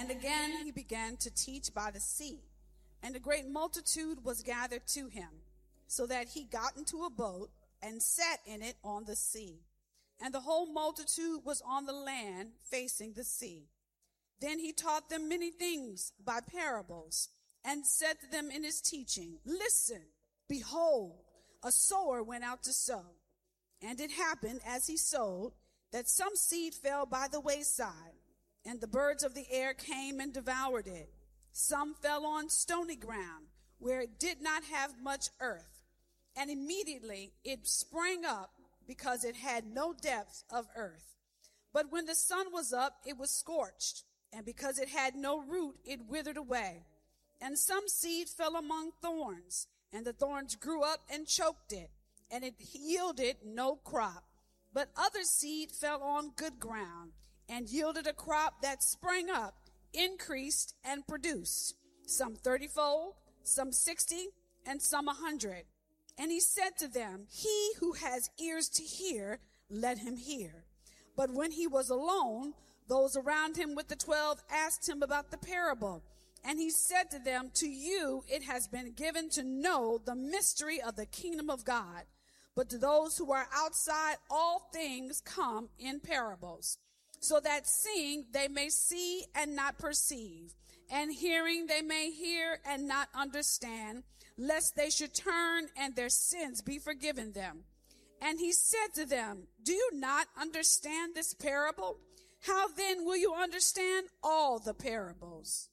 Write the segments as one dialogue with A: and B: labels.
A: And again he began to teach by the sea, and a great multitude was gathered to him, so that he got into a boat and sat in it on the sea. And the whole multitude was on the land facing the sea. Then he taught them many things by parables, and said to them in his teaching, Listen, behold, a sower went out to sow. And it happened as he sowed, that some seed fell by the wayside, and the birds of the air came and devoured it. Some fell on stony ground, where it did not have much earth, and immediately it sprang up, because it had no depth of earth. But when the sun was up, it was scorched, and because it had no root, it withered away. And some seed fell among thorns, and the thorns grew up and choked it, and it yielded no crop. But other seed fell on good ground, and yielded a crop that sprang up, increased, and produced, some 30-fold, some 60, and some 100. And he said to them, He who has ears to hear, let him hear. But when he was alone, those around him with the 12 asked him about the parable. And he said to them, To you it has been given to know the mystery of the kingdom of God. But to those who are outside, all things come in parables, so that seeing they may see and not perceive, and hearing they may hear and not understand, lest they should turn and their sins be forgiven them. And he said to them, Do you not understand this parable? How then will you understand all the parables?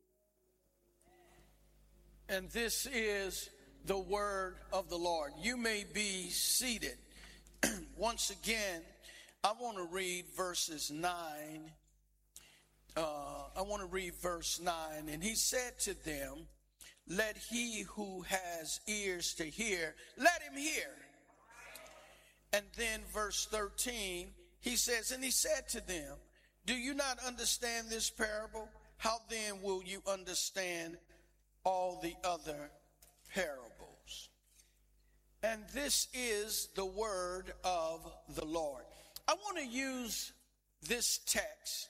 B: And this is the word of the Lord. You may be seated. Once again, I want to read verses 9. Verse 9. And he said to them, Let he who has ears to hear, let him hear. And then verse 13, he says, And he said to them, Do you not understand this parable? How then will you understand all the other parables? And this is the word of the Lord. I want to use this text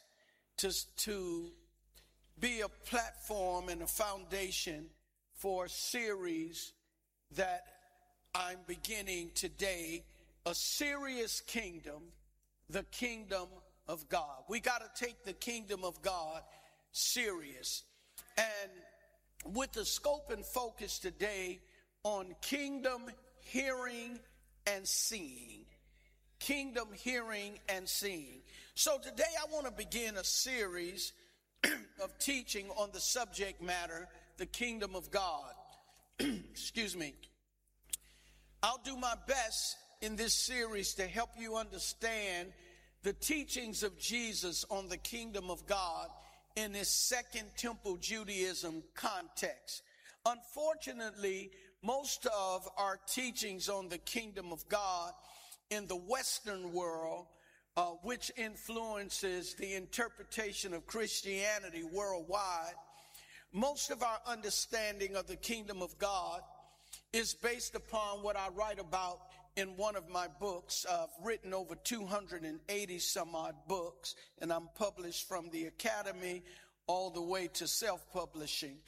B: to be a platform and a foundation for a series that I'm beginning today, A Serious Kingdom, the Kingdom of God. We got to take the kingdom of God serious. And with the scope and focus today on kingdom hearing and seeing. Kingdom hearing and seeing. So today I want to begin a series of teaching on the subject matter, the kingdom of God. Excuse me. I'll do my best in this series to help you understand the teachings of Jesus on the kingdom of God in this Second Temple Judaism context. Unfortunately, most of our teachings on the kingdom of God in the Western world, which influences the interpretation of Christianity worldwide, most of our understanding of the kingdom of God is based upon what I write about in one of my books. I've written over 280 some odd books, and I'm published from the academy all the way to self-publishing.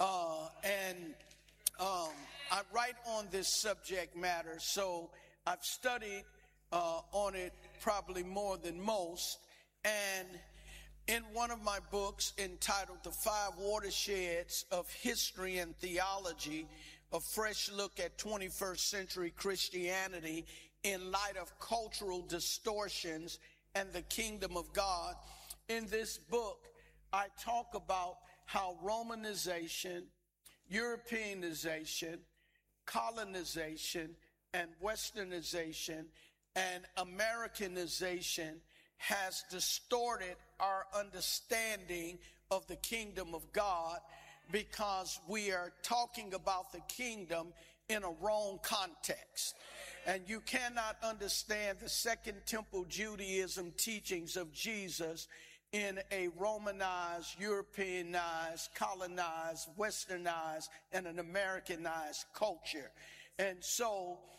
B: I write on this subject matter, so I've studied on it probably more than most. And in one of my books entitled The Five Watersheds of History and Theology, a fresh look at 21st century Christianity in light of cultural distortions and the kingdom of God. In this book, I talk about how Romanization, Europeanization, colonization, and Westernization and Americanization has distorted our understanding of the kingdom of God, because we are talking about the kingdom in a wrong context. And you cannot understand the Second Temple Judaism teachings of Jesus in a Romanized, Europeanized, colonized, Westernized, and an Americanized culture. And so,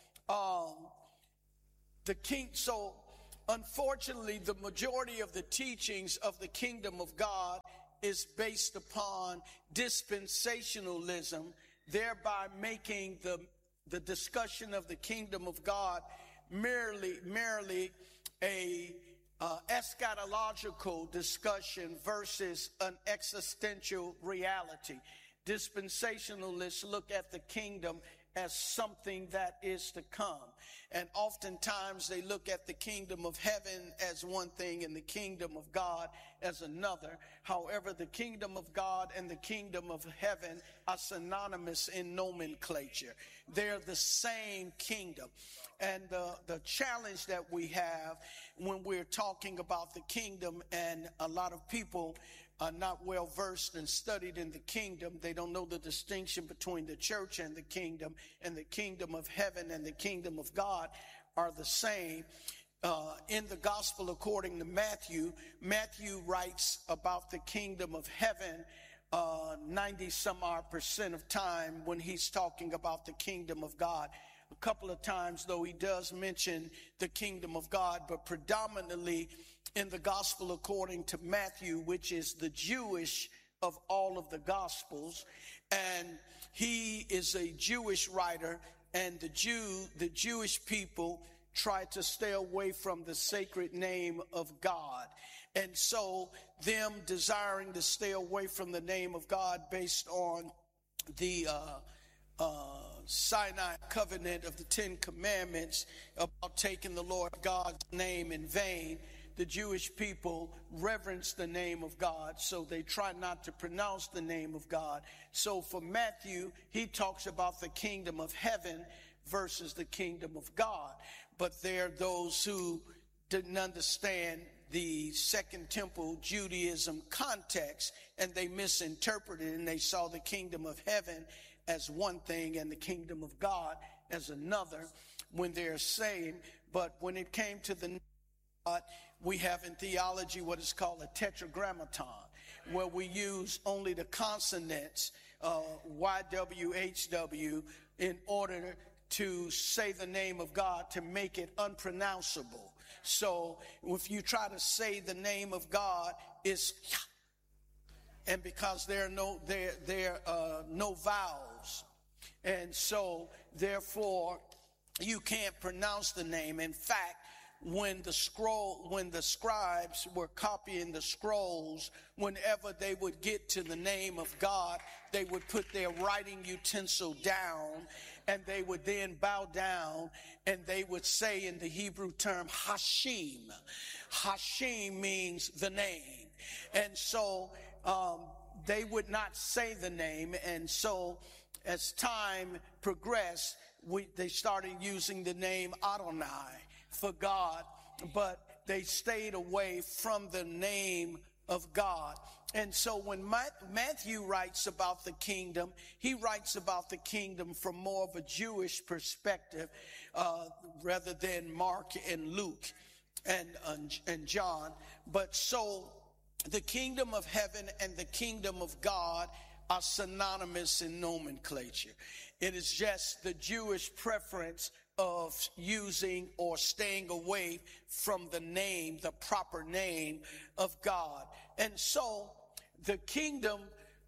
B: unfortunately, the majority of the teachings of the kingdom of God is based upon dispensationalism, thereby making the discussion of the kingdom of God merely a eschatological discussion versus an existential reality. Dispensationalists look at the kingdom as something that is to come. And oftentimes they look at the kingdom of heaven as one thing and the kingdom of God as another. However, the kingdom of God and the kingdom of heaven are synonymous in nomenclature. They're the same kingdom. And the challenge that we have when we're talking about the kingdom, and a lot of people are not well versed and studied in the kingdom. They don't know the distinction between the church and the kingdom of heaven and the kingdom of God are the same. In the gospel according to Matthew writes about the kingdom of heaven 90% of time when he's talking about the kingdom of God. A couple of times, though, he does mention the kingdom of God, but predominantly in the gospel according to Matthew, which is the Jewish of all of the gospels. And he is a Jewish writer, and the Jewish people try to stay away from the sacred name of God. And so them desiring to stay away from the name of God based on the Sinai covenant of the Ten Commandments about taking the Lord God's name in vain, the Jewish people reverence the name of God, so they try not to pronounce the name of God. So for Matthew, he talks about the kingdom of heaven versus the kingdom of God. But there are those who didn't understand the Second Temple Judaism context, and they misinterpreted, and they saw the kingdom of heaven as one thing and the kingdom of God as another when they're same. But when it came to the God, we have in theology what is called a tetragrammaton, where we use only the consonants, YWHW, in order to say the name of God, to make it unpronounceable. So if you try to say the name of God, it's and because there are no vowels, and so therefore you can't pronounce the name. In fact, when the scribes were copying the scrolls, whenever they would get to the name of God, they would put their writing utensil down, and they would then bow down, and they would say in the Hebrew term Hashim. Hashim means the name. And so they would not say the name. And so as time progressed, they started using the name Adonai for God, but they stayed away from the name of God. And so when Matthew writes about the kingdom, he writes about the kingdom from more of a Jewish perspective rather than Mark and Luke and John. But so the kingdom of heaven and the kingdom of God are synonymous in nomenclature. It is just the Jewish preference of using or staying away from the name, the proper name of God. And so the kingdom,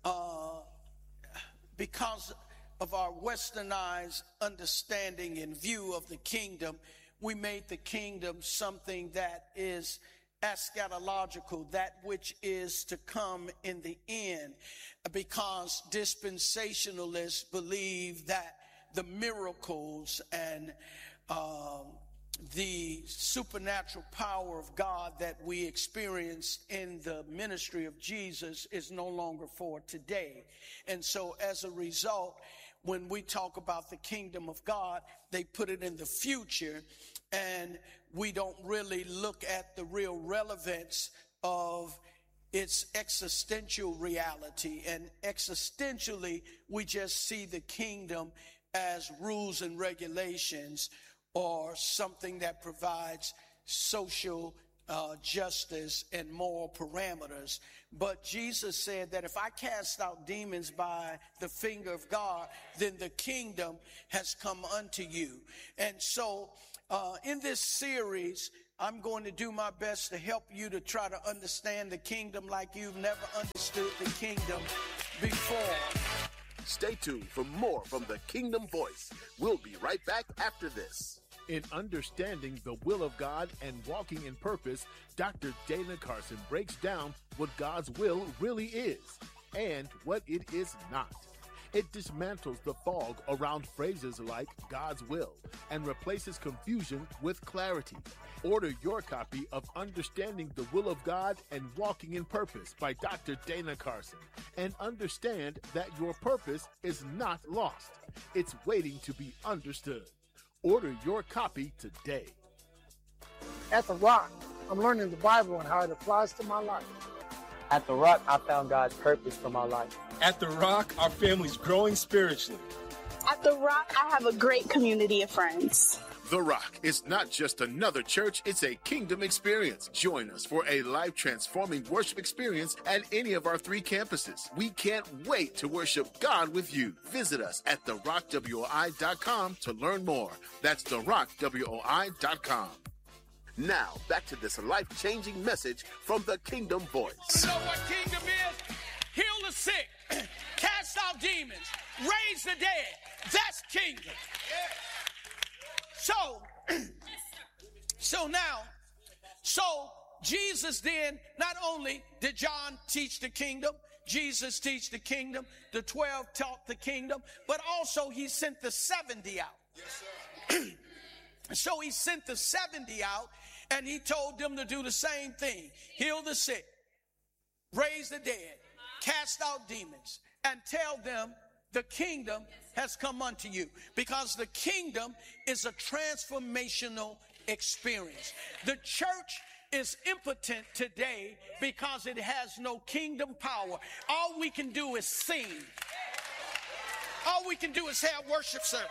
B: because of our westernized understanding and view of the kingdom, we made the kingdom something that is eschatological, that which is to come in the end, because dispensationalists believe that the miracles and the supernatural power of God that we experience in the ministry of Jesus is no longer for today. And so as a result, when we talk about the kingdom of God, they put it in the future, and we don't really look at the real relevance of its existential reality. And existentially, we just see the kingdom as rules and regulations, or something that provides social justice and moral parameters. But Jesus said that if I cast out demons by the finger of God, then the kingdom has come unto you. And so in this series, I'm going to do my best to help you to try to understand the kingdom like you've never understood the kingdom before.
C: Stay tuned for more from the Kingdom Voice. We'll be right back after this.
D: In understanding the will of God and walking in purpose, Dr. Dana Carson breaks down what God's will really is and what it is not. It dismantles the fog around phrases like God's will and replaces confusion with clarity. Order your copy of Understanding the Will of God and Walking in Purpose by Dr. Dana Carson, and understand that your purpose is not lost. It's waiting to be understood. Order your copy today.
E: At The Rock, I'm learning the Bible and how it applies to my life.
F: At The Rock, I found God's purpose for my life.
G: At The Rock, our family's growing spiritually.
H: At The Rock, I have a great community of friends.
C: The Rock is not just another church, it's a kingdom experience. Join us for a life-transforming worship experience at any of our 3 campuses. We can't wait to worship God with you. Visit us at therockWOI.com to learn more. That's therockWOI.com. Now, back to this life-changing message from the Kingdom Voice.
B: You know what kingdom is? Heal the sick, cast out demons, raise the dead. That's kingdom. So Jesus then, not only did John teach the kingdom, Jesus teach the kingdom, the 12 taught the kingdom, but also he sent the 70 out. Yes, sir. So he sent the 70 out and he told them to do the same thing. Heal the sick, raise the dead, cast out demons, and tell them the kingdom has come unto you, because the kingdom is a transformational experience. The church is impotent today because it has no kingdom power. All we can do is sing. All we can do is have worship service.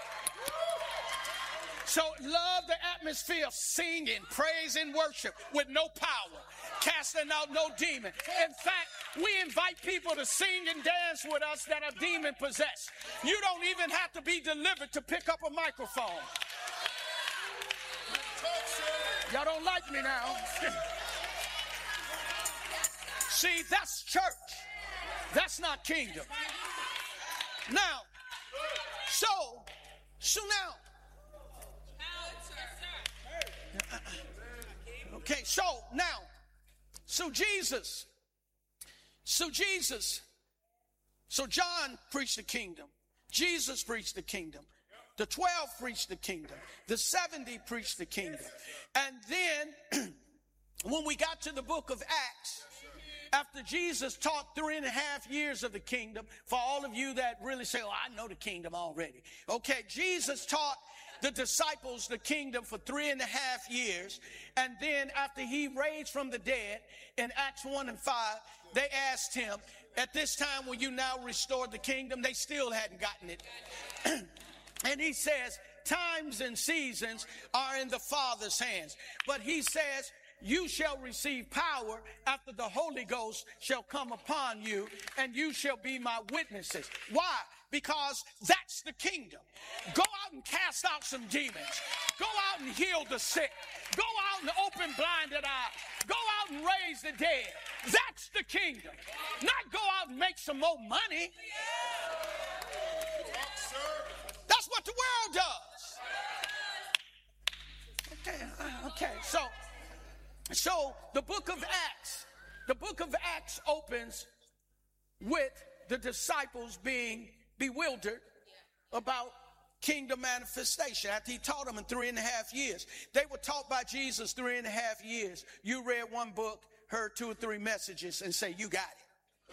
B: So love the atmosphere of singing, praise, and worship with no power, casting out no demon. In fact, we invite people to sing and dance with us that are demon possessed. You don't even have to be delivered to pick up a microphone. Y'all don't like me now. See, that's church. That's not kingdom. Now, so now. Okay, so John preached the kingdom. Jesus preached the kingdom. The 12 preached the kingdom. The 70 preached the kingdom. And then when we got to the book of Acts, after Jesus taught 3.5 years of the kingdom, for all of you that really say, oh, I know the kingdom already. Okay, Jesus taught the disciples the kingdom for 3.5 years. And then after he raised from the dead in Acts 1 and 5, they asked him, at this time will you now restore the kingdom? They still hadn't gotten it. And he says, times and seasons are in the Father's hands. But he says, you shall receive power after the Holy Ghost shall come upon you, and you shall be my witnesses. Why? Because that's the kingdom. Go out and cast out some demons. Go out and heal the sick. Go out and open blinded eyes. Go out and raise the dead. That's the kingdom. Not go out and make some more money. That's what the world does. Okay. So the book of Acts opens with the disciples being bewildered about kingdom manifestation. After he taught them in 3.5 years, they were taught by Jesus 3.5 years. You read one book, heard 2 or 3 messages, and say, you got it.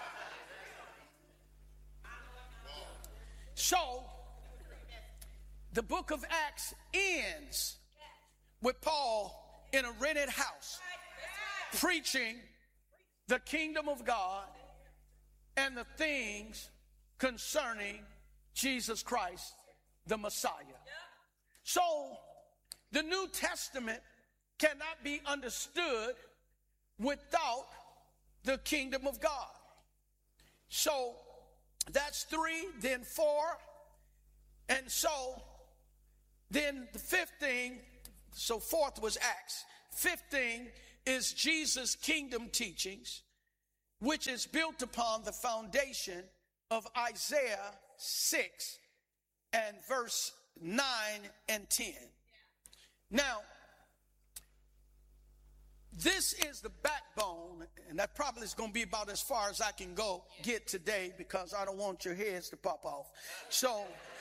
B: So the book of Acts ends with Paul in a rented house preaching the kingdom of God and the things concerning Jesus Christ, the Messiah. So the New Testament cannot be understood without the kingdom of God. So that's 3, then 4. And so then the 5th thing, So fourth was Acts. Fifth thing is Jesus' kingdom teachings, which is built upon the foundation of Isaiah 6 and verse 9 and 10. Now, this is the backbone, and that probably is going to be about as far as I can get today, because I don't want your heads to pop off. So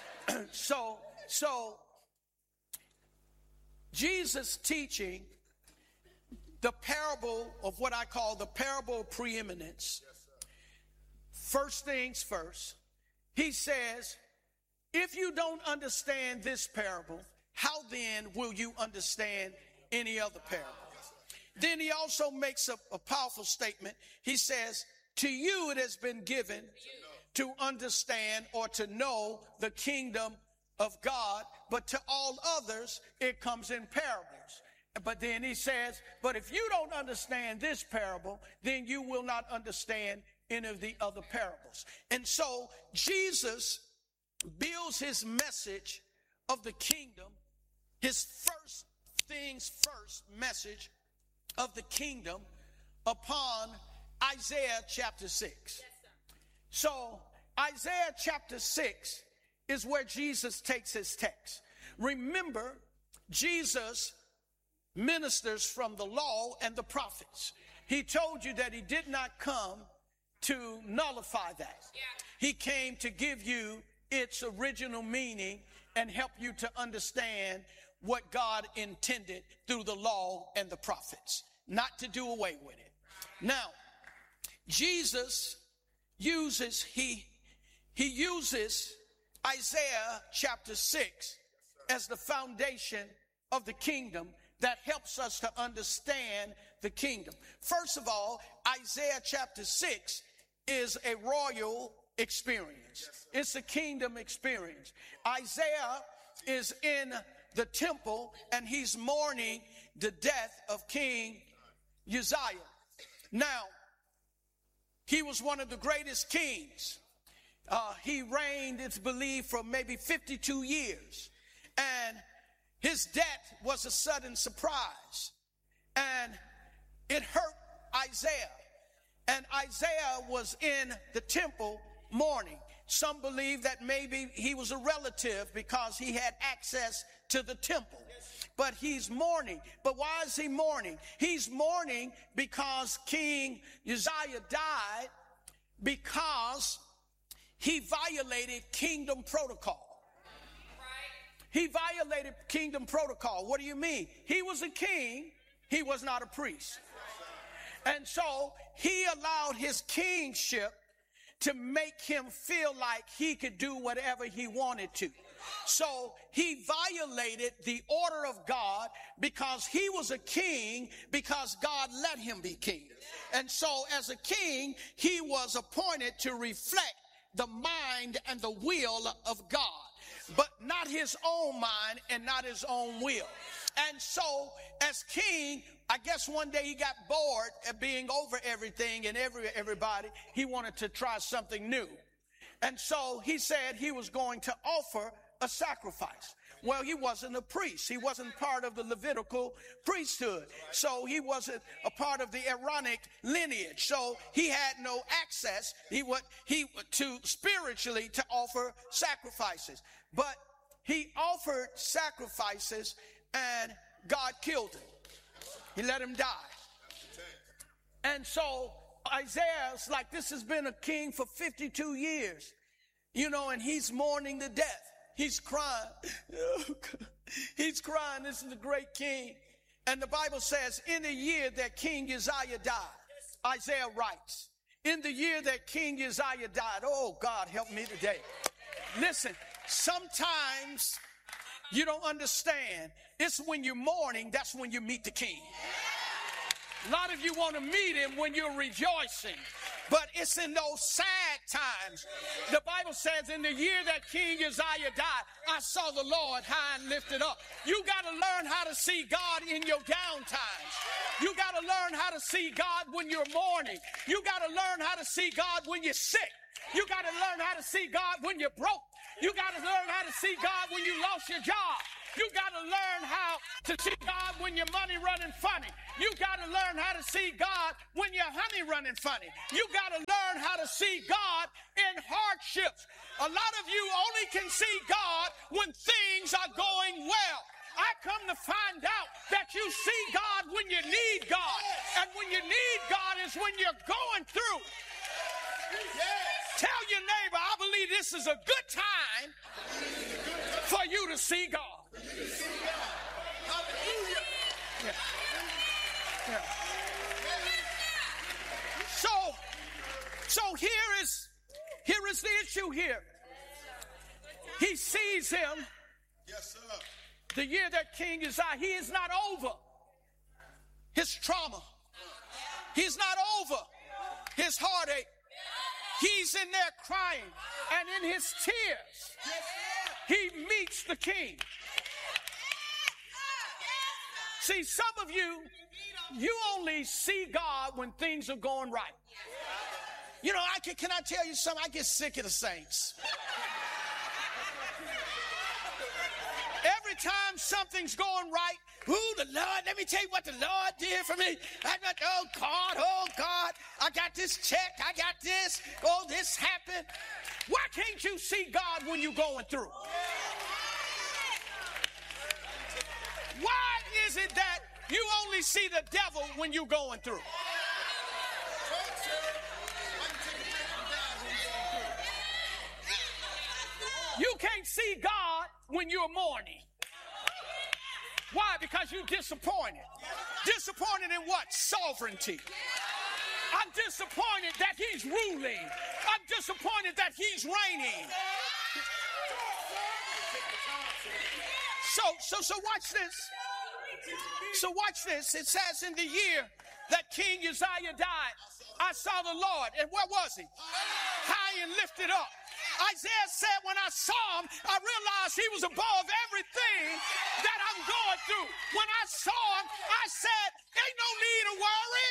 B: Jesus teaching the parable of what I call the parable of preeminence. First things first, he says, if you don't understand this parable, how then will you understand any other parable? Then he also makes a powerful statement. He says, to you it has been given to understand or to know the kingdom of God, but to all others it comes in parables. But then he says, but if you don't understand this parable, then you will not understand any of the other parables. And so Jesus builds his message of the kingdom, his first things first message of the kingdom, upon Isaiah chapter 6. Yes, so Isaiah chapter 6 is where Jesus takes his text. Remember, Jesus ministers from the law and the prophets. He told you that he did not come to nullify that. Yeah. He came to give you its original meaning and help you to understand what God intended through the law and the prophets, not to do away with it. Now, Jesus uses Isaiah chapter 6 as the foundation of the kingdom that helps us to understand the kingdom. First of all, Isaiah chapter 6 is a royal experience. It's a kingdom experience. Isaiah is in the temple and he's mourning the death of King Uzziah. Now, he was one of the greatest kings. He reigned, it's believed, for maybe 52 years. And his death was a sudden surprise. And it hurt Isaiah. And Isaiah was in the temple mourning. Some believe that maybe he was a relative because he had access to the temple. But he's mourning. But why is he mourning? He's mourning because King Uzziah died because he violated kingdom protocol. He violated kingdom protocol. What do you mean? He was a king. He was not a priest. And so he allowed his kingship to make him feel like he could do whatever he wanted to. So he violated the order of God because he was a king, because God let him be king. And so as a king, he was appointed to reflect the mind and the will of God, but not his own mind and not his own will. And so as king, I guess one day he got bored of being over everything and everybody. He wanted to try something new. And so he said he was going to offer a sacrifice. Well, he wasn't a priest. He wasn't part of the Levitical priesthood. So he wasn't a part of the Aaronic lineage. So he had no access to spiritually to offer sacrifices. But he offered sacrifices and God killed him. He let him die. And so Isaiah's like, this has been a king for 52 years, and he's mourning the death. He's crying. He's crying. This is the great king. And the Bible says, in the year that King Uzziah died, Isaiah writes, in the year that King Uzziah died, oh God, help me today. Listen, sometimes you don't understand. It's when you're mourning, that's when you meet the king. A lot of you want to meet him when you're rejoicing. But it's in those sad times. The Bible says in the year that King Uzziah died, I saw the Lord high and lifted up. You got to learn how to see God in your down times. You got to learn how to see God when you're mourning. You got to learn how to see God when you're sick. You got to learn how to see God when you're broke. You got to learn how to see God when you lost your job. You got to learn how to see God when your money running funny. You got to learn how to see God when your honey running funny. You got to learn how to see God in hardships. A lot of you only can see God when things are going well. I come to find out that you see God when you need God. And when you need God is when you're going through. Tell your neighbor, I believe this is a good time for you to see God. Yeah. Yeah. So here is the issue here. He sees him.
C: Yes, sir.
B: The year that King Uzziah, he is not over his trauma. He's not over his heartache. He's in there crying, and in his tears, he meets the king. See, some of you only see God when things are going right. You know, can I tell you something? I get sick of the saints. Every time something's going right, the Lord, let me tell you what the Lord did for me. Oh God, I got this check, I got this, this happened. Why can't you see God when you're going through? Why is it that you only see the devil when you're going through? You can't see God when you're mourning. Why? Because you're disappointed. Disappointed in what? Sovereignty. I'm disappointed that he's ruling. I'm disappointed that he's reigning. So watch this. So watch this. It says in the year that King Uzziah died, I saw the Lord. And where was he? High and lifted up. Isaiah said, when I saw him, I realized he was above everything that I'm going through. When I saw him, I said, ain't no need to worry.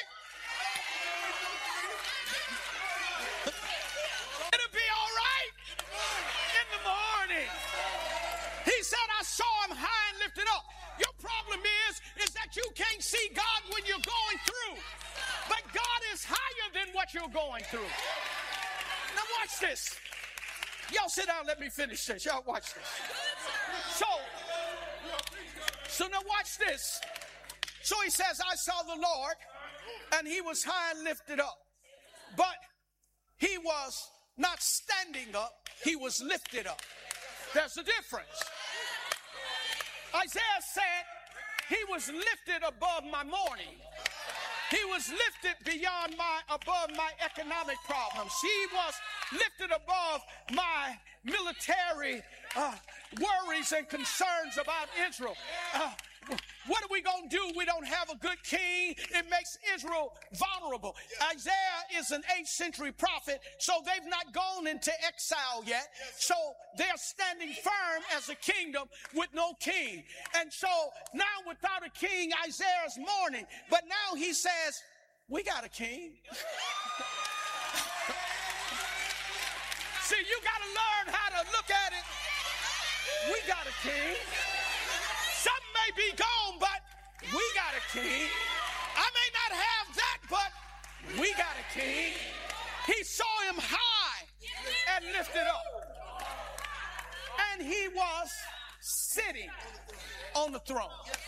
B: It'll be all right in the morning. He said, I saw him high and lifted up. Your problem is that you can't see God when you're going through. But God is higher than what you're going through. Now watch this. Y'all sit down, let me finish this. Y'all watch this. So now watch this. So he says, I saw the Lord, and he was high and lifted up. But he was not standing up, he was lifted up. There's a difference. Isaiah said, he was lifted above my mourning. He was lifted above my economic problems. He was lifted above my military worries and concerns about Israel. What are we going to do? We don't have a good king. It makes Israel vulnerable. Isaiah is an 8th century prophet, so they've not gone into exile yet. So they're standing firm as a kingdom with no king. And so now without a king, Isaiah's mourning. But now he says, we got a king. See, you got to learn how to look at it. We got a king. Some may be gone, but we got a king. I may not have that, but we got a king. He saw him high and lifted up. And he was sitting on the throne.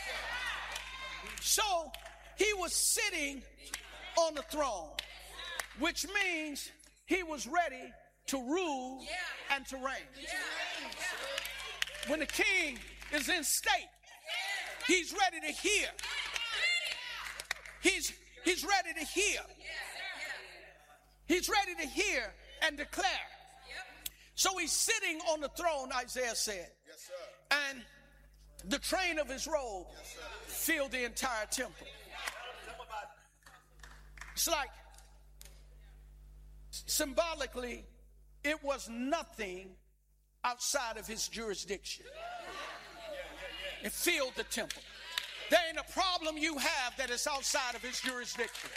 B: So he was sitting on the throne, which means he was ready to rule and to reign. When the king is in state, he's ready to hear. He's ready to hear. He's ready to hear and declare. So he's sitting on the throne, Isaiah said. And the train of his robe filled the entire temple. It's like, symbolically, it was nothing outside of his jurisdiction. It filled the temple. There ain't a problem you have that is outside of his jurisdiction.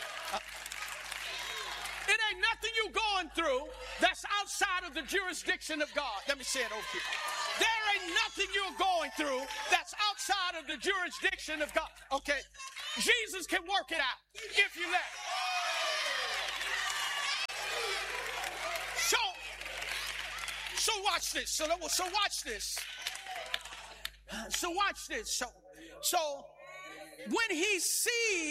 B: It ain't nothing you're going through that's outside of the jurisdiction of God. Let me say it over here. There ain't nothing you're going through that's outside of the jurisdiction of God. Okay, Jesus can work it out if you let him. So watch this. So watch this. So watch this. So when he sees